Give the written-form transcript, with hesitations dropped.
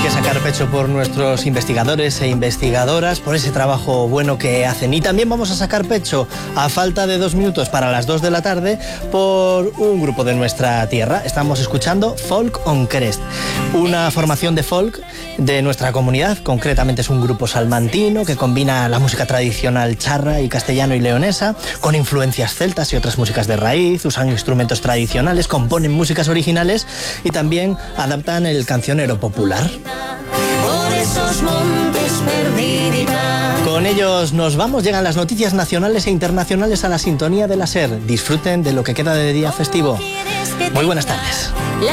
que sacar pecho por nuestros investigadores e investigadoras, por ese trabajo bueno que hacen. Y también vamos a sacar pecho, a falta de 2 minutos para las 2 de la tarde, por un grupo de nuestra tierra. Estamos escuchando Folk on Crest, una formación de folk de nuestra comunidad. Concretamente es un grupo salmantino que combina la música tradicional charra y castellano y leonesa con influencias celtas y otras músicas de raíz. Usan instrumentos tradicionales, componen músicas originales y también adaptan el cancionero popular. Por esos montes perdidos. Con ellos nos vamos. Llegan las noticias nacionales e internacionales a la sintonía de la SER. Disfruten de lo que queda de día festivo. Muy buenas tardes.